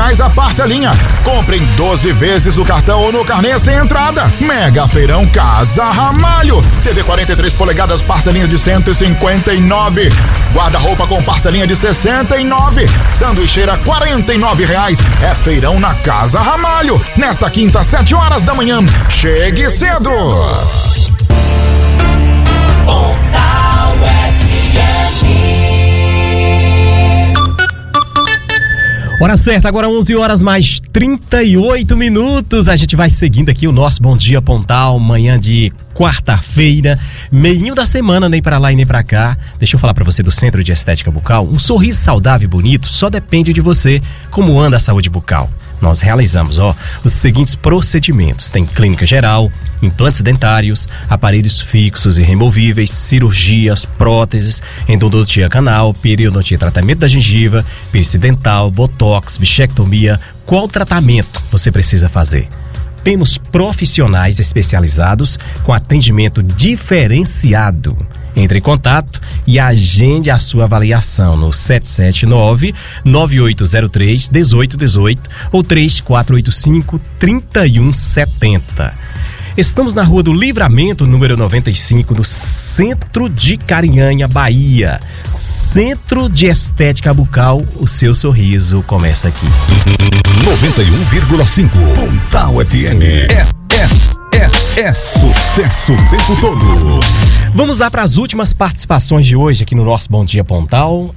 R$100 a parcelinha. Compre em 12 vezes no cartão ou no carnê sem entrada. Mega Feirão Casa Ramalho. TV 43 polegadas, parcelinha de R$159. Guarda-roupa com parcelinha de R$69. Sanduicheira R$49. É feirão na Casa Ramalho. Nesta quinta, 7 horas da manhã. Chegue cedo. Pontal FM. Hora certa, agora 11 horas mais 38 minutos. A gente vai seguindo aqui o nosso Bom Dia Pontal, manhã de quarta-feira, meinho da semana, nem pra lá e nem pra cá. Deixa eu falar pra você do Centro de Estética Bucal. Um sorriso saudável e bonito só depende de você. Como anda a saúde bucal? Nós realizamos os seguintes procedimentos. Tem clínica geral, implantes dentários, aparelhos fixos e removíveis, cirurgias, próteses, endodontia canal, periodontia, tratamento da gengiva, piercing dental, botox, bichectomia. Qual tratamento você precisa fazer? Temos profissionais especializados com atendimento diferenciado. Entre em contato e agende a sua avaliação no 779-9803-1818 ou 3485-3170. Estamos na Rua do Livramento, número 95, no centro de Carinhanha, Bahia. Centro de Estética Bucal, o seu sorriso começa aqui. 91,5 Pontal FM. É sucesso o tempo todo. Vamos lá para as últimas participações de hoje aqui no nosso Bom Dia Pontal.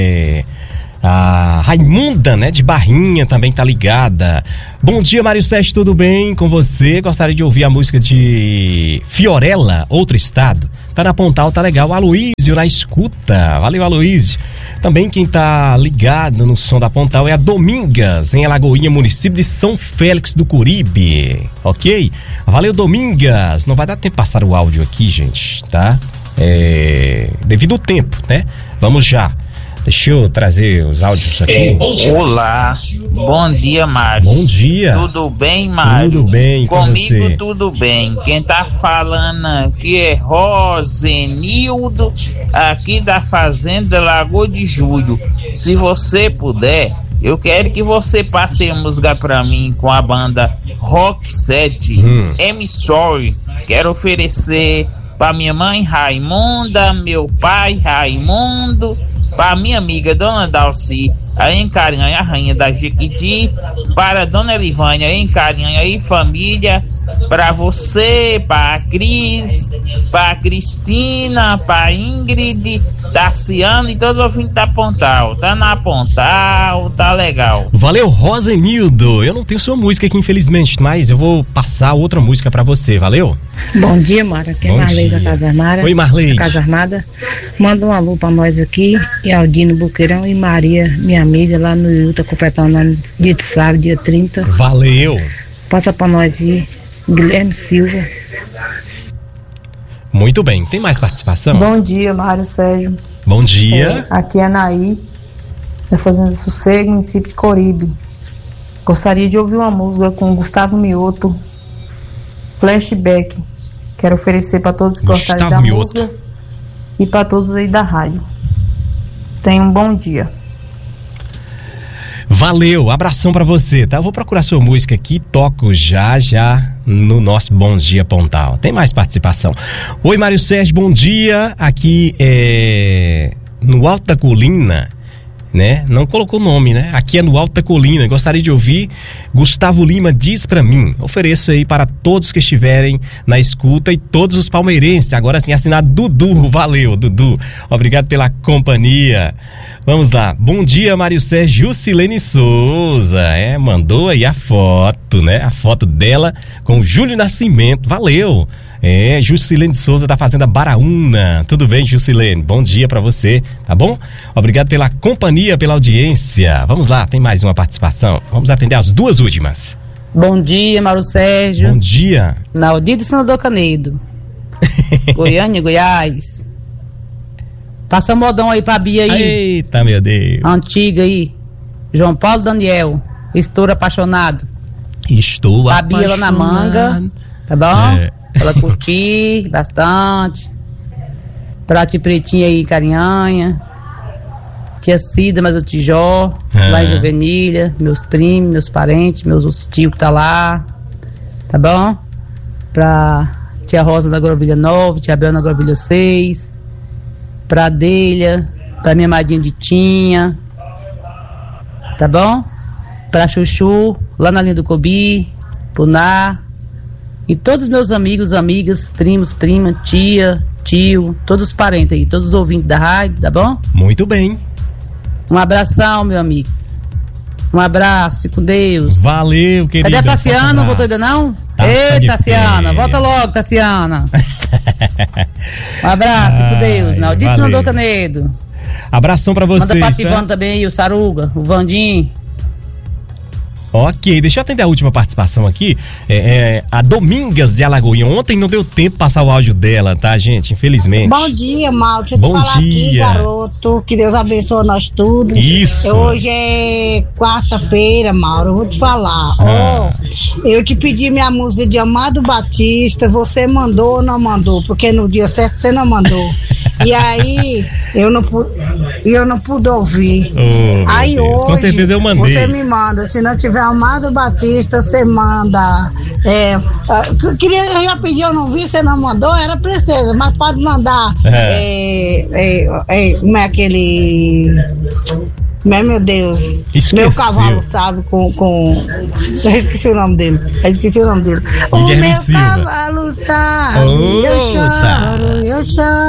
A Raimunda, né, de Barrinha também tá ligada. Bom dia, Mário Sérgio, tudo bem com você? Gostaria de ouvir a música de Fiorella, Outro Estado. Tá na Pontal, tá legal. Aloísio na escuta. Valeu, Aloísio. Também quem tá ligado no som da Pontal é a Domingas, em Alagoinha, município de São Félix do Curibe. Ok? Valeu, Domingas. Não vai dar tempo de passar o áudio aqui, gente, tá? Devido ao tempo, né? Vamos já. Deixa eu trazer os áudios aqui. Olá, bom dia, Mário. Bom dia. Tudo bem, Mário? Tudo bem, comigo você? Tudo bem. Quem tá falando aqui é Rosenildo, aqui da Fazenda Lagoa de Julho. Se você puder, eu quero que você passe a música pra mim com a banda Rock 7, M-Sorry. Quero oferecer pra minha mãe Raimunda, meu pai Raimundo, para minha amiga Dona Dalci, aí em Carinhanha, a rainha da Jequiti, para Dona Elivânia, aí em Carinhanha e família, para você, para a Cris, para a Cristina, para a Ingrid, Tarciano e todos os ouvintes da Pontal. Tá na Pontal, tá legal. Valeu, Rosenildo. Eu não tenho sua música aqui, infelizmente, mas eu vou passar outra música para você, valeu? Bom dia, Mara. Aqui é Marley da Casa Armada. Oi, Marley. Da Casa Armada. Manda um alô pra nós aqui. E Aldino Buqueirão e Maria, minha amiga, lá no Ilta, completando o dia de sábado, dia 30. Valeu. Passa pra nós aí, Guilherme Silva. Muito bem. Tem mais participação? Bom dia, Mário Sérgio. Bom dia. Aqui é a Naí, da Fazenda Sossego, município de Coribe. Gostaria de ouvir uma música com Gustavo Mioto, Flashback. Quero oferecer para todos que gostarem da música e para todos aí da rádio. Tenha um bom dia. Valeu, abração pra você, tá? Eu vou procurar sua música aqui, toco já no nosso Bom Dia Pontal. Tem mais participação. Oi, Mário Sérgio, bom dia. Aqui no Alto da Colina, né? Não colocou o nome, né? Aqui é no Alto da Colina. Gostaria de ouvir Gustavo Lima, Diz Pra Mim. Ofereço aí para todos que estiverem na escuta e todos os palmeirenses. Agora sim, assinado Dudu. Valeu, Dudu. Obrigado pela companhia. Vamos lá. Bom dia, Mário Sérgio. Jusilene Souza. Mandou aí a foto, né? A foto dela com o Júlio Nascimento. Valeu. Jusilene Souza da Fazenda Baraúna. Tudo bem, Jusilene? Bom dia pra você, tá bom? Obrigado pela companhia, pela audiência. Vamos lá, tem mais uma participação. Vamos atender as duas últimas. Bom dia, Mário Sérgio. Bom dia. Naldir de Senador Canedo. Goiânia, Goiás. Passa modão aí pra Bia aí. Eita, meu Deus. Antiga aí. João Paulo Daniel. Estou apaixonado. Estou a apaixonado. Bia lá na Manga. Tá bom? Pra ela curtir bastante. Prate Pretinho aí, Carinhanha. tia Cida, mas o Tijó, lá em Juvenília, meus primos, meus parentes, meus tios que tá lá, tá bom? Pra tia Rosa da Grovilha 9, tia Bel na Grovilha 6, pra Adélia, pra minha madrinha de Tinha, tá bom? Pra Chuchu, lá na linha do Cobi, pro Ná, e todos os meus amigos, amigas, primos, prima, tia, tio, todos os parentes aí, todos os ouvintes da rádio, tá bom? Muito bem. Um abração, meu amigo. Um abraço, fique com Deus. Valeu, querida. Cadê a Tassiana? Não voltou ainda não? Ei, Tassiana, volta logo, Tassiana. Um abraço, fique com Deus. Naldito Nandô Canedo. Abração pra vocês. Manda pra Tivano também, o Saruga, o Vandim. Ok, deixa eu atender a última participação aqui. A Domingas de Alagoinha. Ontem não deu tempo de passar o áudio dela, tá, gente? Infelizmente. Bom dia, Mal. Deixa eu te falar aqui, garoto. Que Deus abençoe nós tudo. Isso. Hoje é quarta-feira, Mauro. Eu vou te falar. Eu te pedi minha música de Amado Batista. Você mandou ou não mandou? Porque no dia certo você não mandou. E aí, eu não pude ouvir. Aí hoje, com certeza eu mandei. Você me manda. Se não tiver Amado Batista, você manda. Eu já pedi, eu não vi, você não mandou, era princesa, mas pode mandar. Como é aquele. Meu Deus. Esqueceu. Meu cavalo, sabe, com. Eu esqueci o nome dele. O meu Silva. cavalo sabe. Eu choro, eu choro.